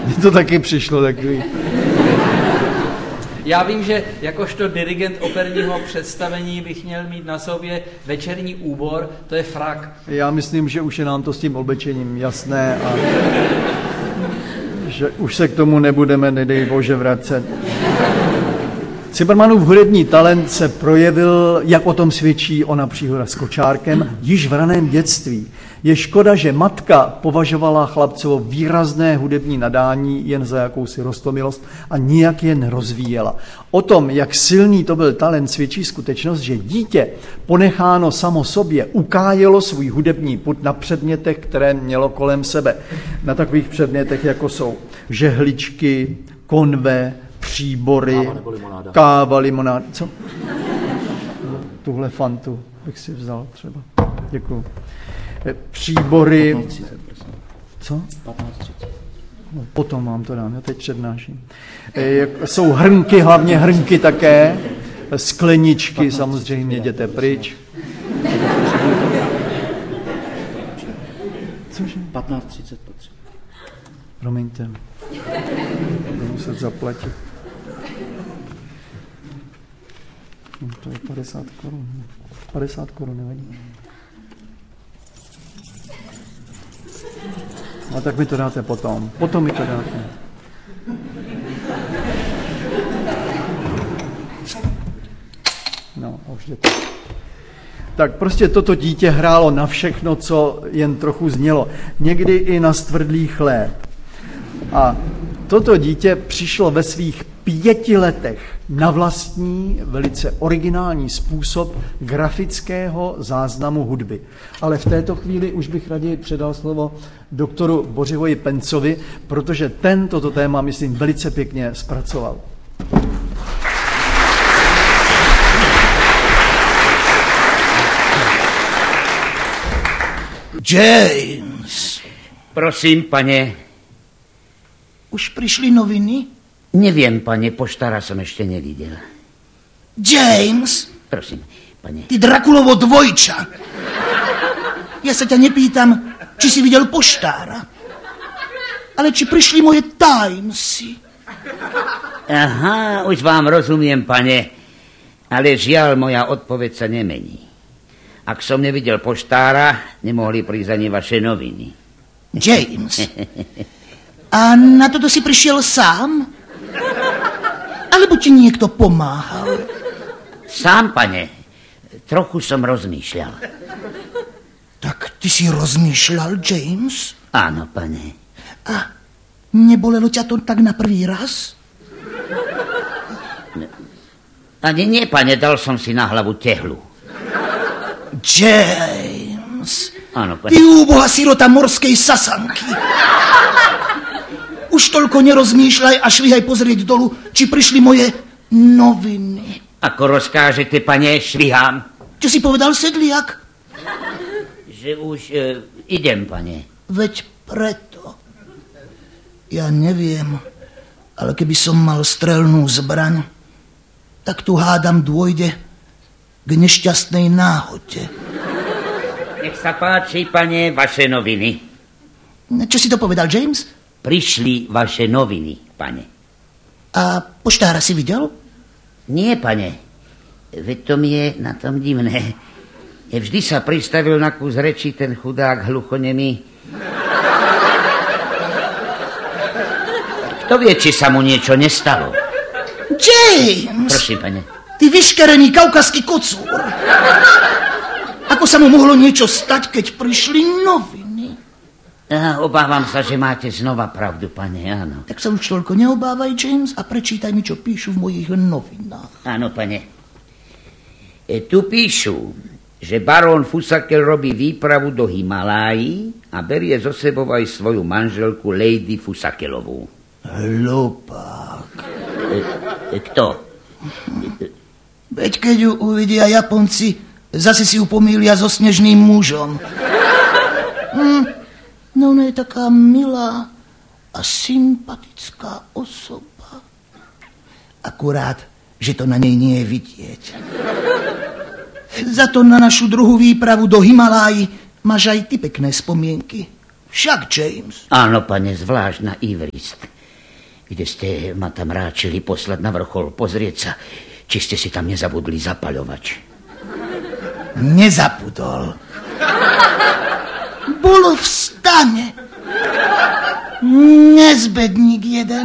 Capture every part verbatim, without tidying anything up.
Mně to taky přišlo takový. Já vím, že jakožto dirigent operního představení bych měl mít na sobě večerní úbor, to je frak. Já myslím, že už je nám to s tím oblečením jasné a že už se k tomu nebudeme, nedej bože, vracet. Cimrmanův hudební talent se projevil, jak o tom svědčí ona příhoda s kočárkem, již v raném dětství. Je škoda, že matka považovala chlapcovo výrazné hudební nadání jen za jakousi roztomilost a nijak je nerozvíjela. O tom, jak silný to byl talent, svědčí skutečnost, že dítě ponecháno samo sobě ukájelo svůj hudební pud na předmětech, které mělo kolem sebe. Na takových předmětech, jako jsou žehličky, konve, příbory, káva, nebo limonáda. Káva, limonáda. Co? Tuhle fantu bych si vzal třeba. Děkuju. Příbory. patnáct třicet, prosím. Co? patnáct třicet. No, potom vám to dám, já teď přednáším. Jsou hrnky, hlavně hrnky také. Skleničky, samozřejmě jděte pryč. Cože? patnáct třicet potřeba. Promiňte. Budu muset zaplatit. No, to je padesát korun. padesát korun, nevadí. A tak mi to dáte potom. Potom mi to dáte. No, a už jde to. Tak prostě toto dítě hrálo na všechno, co jen trochu znělo. Někdy i na stvrdlý chléb. A toto dítě přišlo ve svých pěti letech na vlastní, velice originální způsob grafického záznamu hudby. Ale v této chvíli už bych raději předal slovo doktoru Bořivoji Pencovi, protože ten toto téma, myslím, velice pěkně zpracoval. James. Prosím, pane. Už prišli noviny? Neviem, pane, poštára som ešte nevidel. James. Prosím, pane. Ty Drakulovo dvojča. Ja sa ťa nepýtam, či si videl poštára, ale či prišli moje Timesy. Aha, už vám rozumiem, pane, ale žiaľ, moja odpoveď sa nemení. Ak som nevidel poštára, nemohli prísť ani vaše noviny. James. A na toto si prišiel sám? Alebo ti niekto pomáhal? Sám, pane. Trochu som rozmýšľal. Tak ty si rozmýšľal, James? Áno, pane. A nebolelo ťa to tak na prvý raz? Ani nie, pane, dal som si na hlavu tehlu. James. Áno, pane. Ty úboha sirota morskej sasanky. Už toľko nerozmýšľaj a švihaj pozrieť dolu, či prišli moje noviny. Ako rozkážete, pane, švihám. Čo si povedal, sedliak? Že už e, idem, pane. Veď preto. Ja neviem, ale keby som mal strelnú zbraň, tak tu hádam dôjde k nešťastnej náhode. Nech sa páči, pane, vaše noviny. Čo si to povedal, James? Prišli vaše noviny, pane. A poštára si videl? Nie, pane. Veď to mi je na tom divné. Vždy sa pristavil na kus reči ten chudák hluchonemý. Kto vie, či sa mu niečo nestalo? James! Prosím, pane. Ty vyškerený kaukaský kocúr. Ako sa mu mohlo niečo stať, keď prišli noviny? Aha, obávam sa, že máte znova pravdu, pane, áno. Tak sa už toľko neobávaj, James, a prečítaj mi, čo píšu v mojich novinách. Áno, pane. E, tu píšu, že barón Fusakel robí výpravu do Himalájí a berie zo sebou aj svoju manželku Lady Fusakelovú. Hlupák. E, e, kto? Veď keď ju uvidia Japonci, zase si ju pomýlia so snežným mužom. Hm. No ona je taká milá a sympatická osoba. Akurát, že to na nej nie je vidieť. Za to na našu druhú výpravu do Himaláji máš aj ty pekné spomienky. Však, James. Áno, pane, zvlášť na Ivrist, kde ste ma tam ráčili poslať na vrchol pozrieť sa, či ste si tam nezabudli zapaľovač. Nezabudol. Bolo v stane. Nezbedník jeden.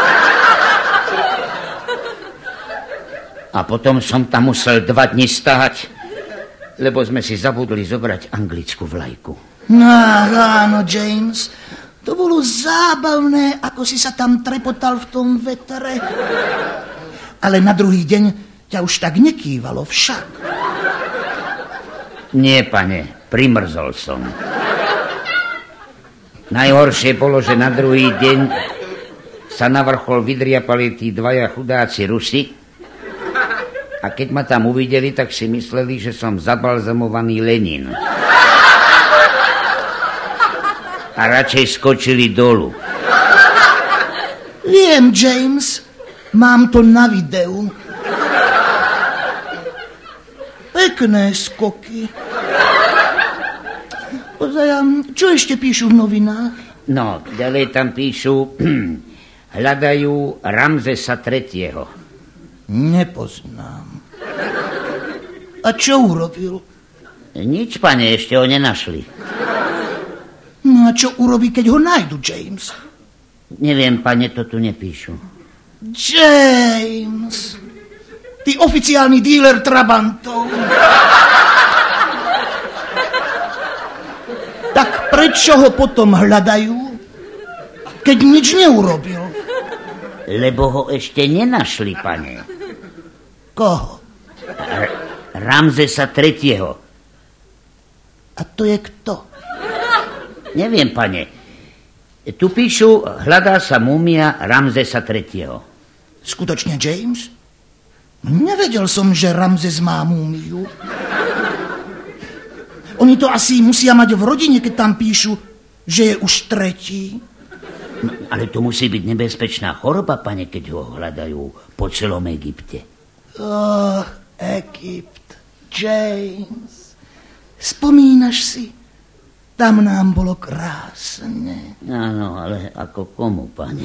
A potom som tam musel dva dni stáť, lebo sme si zabudli zobrať anglickú vlajku. No, áno, James. To bolo zábavné, ako si sa tam trepotal v tom vetre. Ale na druhý deň ťa už tak nekývalo však. Nie, pane, primrzol som. Najhoršie bolo, že na druhý deň sa na vrchol vydriapali tí dvaja chudáci Rusi a keď ma tam uvideli, tak si mysleli, že som zabalzamovaný Lenin. A radšej skočili dolu. Viem, James. Mám to na videu. Pekné skoky. Pozajam, čo ešte píšu v novinách? No, ďalej tam píšu, hľadajú Ramzesa tretieho. Nepoznám. A čo urobil? Nič, pane, ešte ho nenašli. No a čo urobí, keď ho nájdu, James? Neviem, pane, to tu nepíšu. James, ty oficiálny díler trabantov. Tak prečo ho potom hľadajú, keď nič neurobil? Lebo ho ešte nenašli, pane. Koho? R- Ramzesa tretieho. A to je kto? Neviem, pane. Tu píšu, hľadá sa múmia Ramzesa tretieho. Skutočne, James? Nevedel som, že Ramzes má múmiu. Oni to asi musia mať v rodine, keď tam píšu, že je už tretí. No, ale to musí byť nebezpečná choroba, pane, keď ho hľadajú po celom Egypte. Oh, Egypt, James. Spomínaš si? Tam nám bolo krásne. Áno, ale ako komu, pane?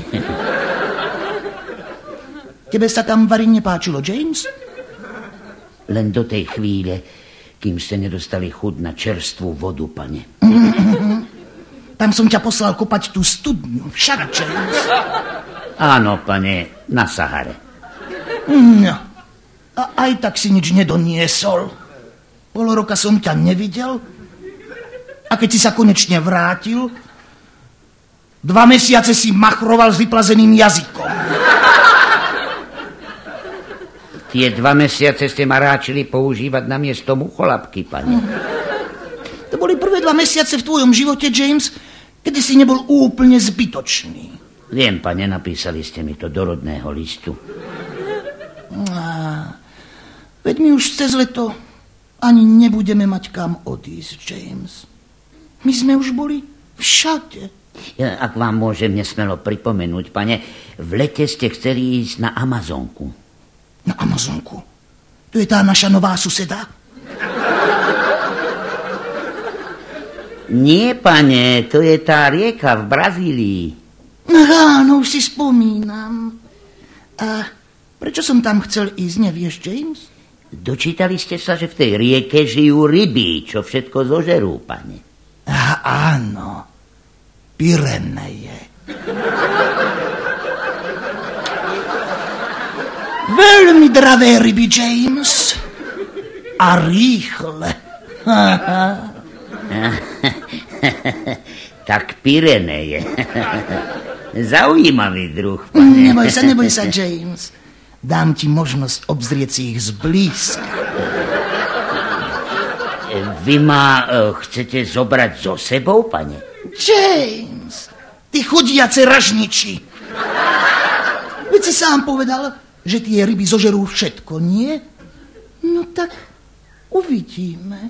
Tebe sa tam vari nepáčilo, James? Len do tej chvíle, kým ste nedostali chud na čerstvú vodu, pane. Tam som ťa poslal kopať tú studňu. Však, James. Áno, pane, na Sahare. No. A aj tak si nič nedoniesol. Pol roka som ťa nevidel. A keď si sa konečne vrátil, dva mesiace si machroval s vyplazeným jazykom. Tie dva mesiace ste ma ráčili používať na miesto mucholapky, pane. To boli prvé dva mesiace v tvojom živote, James, kedy si nebol úplne zbytočný. Viem, pane, napísali ste mi to do rodného listu. Á, veď my už cez leto ani nebudeme mať kam odísť, James. My sme už boli všade. Ja, ak vám môžem nesmelo pripomenúť, pane, v lete ste chceli ísť na Amazonku. Na Amazonku? To je tá naša nová suseda? Nie, pane, to je tá rieka v Brazílii. Áno, už si spomínam. A prečo som tam chcel ísť, nevieš, James? Dočítali ste sa, že v tej rieke žijú ryby, čo všetko zožerú, pane. A áno, Pyreneje. Veľmi dravé ryby, James. A rýchle. Tak Pyreneje. Zaujímavý druh, pane. Neboj sa, neboj sa, James. Dám ti možnosť obzrieť si ich zblízka. Vy ma uh, chcete zobrať so sebou, pane? James, ty chodiace ražniči. Veď si sám povedal, že tie ryby zožerú všetko, nie? No tak uvidíme.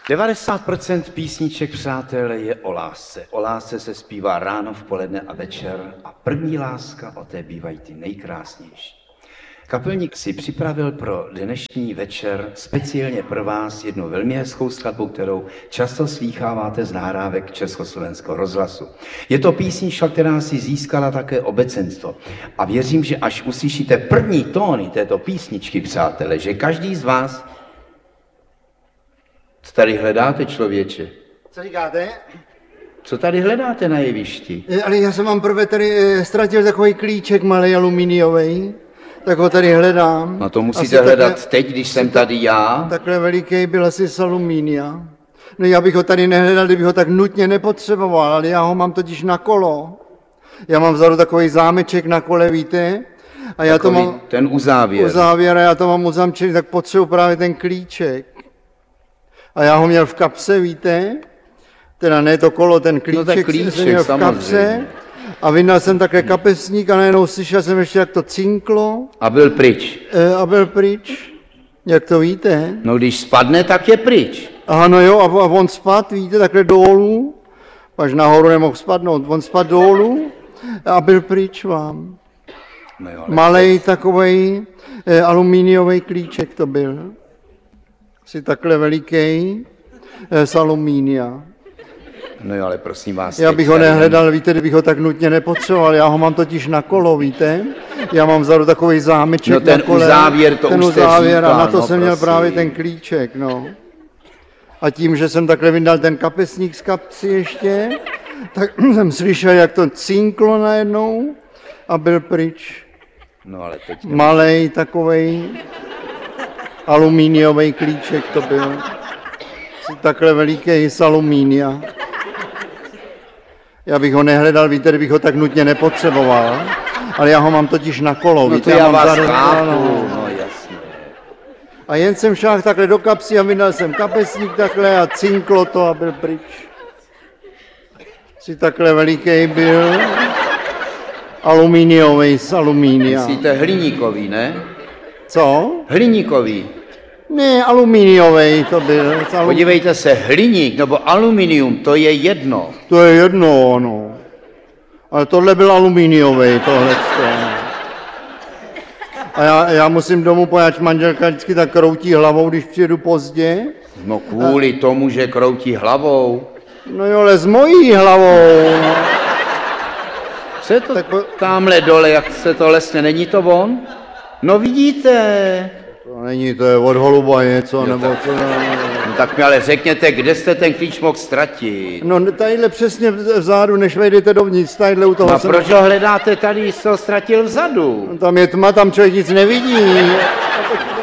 devadesát procent písniček, přátelé, je o lásce. O lásce se zpívá ráno, v poledne a večer a první láska, o té bývají ty nejkrásnější. Kapelník si připravil pro dnešní večer speciálně pro vás jednu velmi hezkou skladbu, kterou často slýcháváte z nahrávek Československého rozhlasu. Je to písnička, která si získala také obecenstvo. A věřím, že až uslyšíte první tóny této písničky, přátelé, že každý z vás... Co tady hledáte, člověče? Co říkáte? Co tady hledáte na jevišti? E, ale já jsem vám prvé tady e, ztratil takový klíček malý aluminiový, tak ho tady hledám. No to musíte asi hledat takhle, teď, když jsem tady já. Takhle veliký byl asi z alumínia. No já bych ho tady nehledal, kdybych ho tak nutně nepotřeboval, ale já ho mám totiž na kolo. Já mám vzadu takový zámeček na kole, víte? A já Takový to mám... ten uzávěr. Uzávěr, a já to mám uzamčený, tak potřebuji právě ten klíček. A já ho měl v kapse, víte? Teda ne to kolo, ten klíček, No tak klíček, jsem měl v kapse. samozřejmě. A vyndal jsem takhle kapesník a najednou slyšel jsem ještě, jak to cinklo A byl pryč. e, a byl pryč. Jak to víte? No když spadne, tak je pryč. Aha, no jo, a, a on spad, víte, takhle dolů. Až nahoru nemohl spadnout. On spad dolů a byl pryč vám. No jo, ale Malej takovej e, alumíniový klíček to byl. Asi takhle veliký e, z alumínia. No jo, ale prosím vás. Já teď bych ho tady- nehledal, víte, kdybych ho tak nutně nepotřeboval. Já ho mám totiž na kolo, víte. Já mám vzadu takový zámeček No ten na kole. uzávěr, to ten už jste uzávěr, a říkal, na to no jsem měl prosím. právě ten klíček, no. A tím, že jsem takhle vyndal ten kapesník z kapsy ještě, tak jsem slyšel, jak to cinklo najednou a byl pryč. No ale teď... Malej takovej alumíniový klíček to byl. Asi takhle veliký z alumínia. Já bych ho nehledal, víte, kdybych ho tak nutně nepotřeboval, ale já ho mám totiž na kolo, No víte, to já mám vás zadu- chápu, ano. no jasně. A jen jsem šáhl takhle do kapsy a vydal jsem kapesník takhle a cinklo to a byl pryč. Si takhle veliký byl, alumíniový z alumínia. Myslíte hliníkový, ne? Co? Hliníkový. Ne, alumíniový to byl. z alum- Podívejte se, hliník nebo aluminium, to je jedno. To je jedno, no. Ale tohle byl alumíniový, tohle. A já, já musím domů, poněvadž manželka vždycky tak kroutí hlavou, když přijedu pozdě. No kvůli tomu, že kroutí hlavou. No jo, ale s mojí hlavou. No. Co je to Tak po- tamhle dole, jak se to lesne, není to on? No vidíte. To není, to je od holuba něco, Jo, nebo tak- co. No tak mi ale řekněte, kde jste ten klíč mohl ztratit? No tadyhle přesně vzadu, než vejdete dovnitř, tadyhle u toho No a jsem... proč ho hledáte tady, jsi ho ztratil vzadu? Tam je tma, tam člověk nic nevidí.